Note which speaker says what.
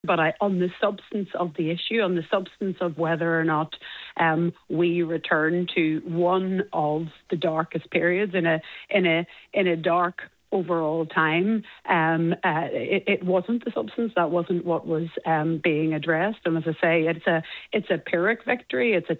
Speaker 1: But on the substance of the issue, on the substance of whether or not we return to one of the darkest periods in a dark overall time, it wasn't the substance. That wasn't what was being addressed. And as I say, it's a Pyrrhic victory. It's a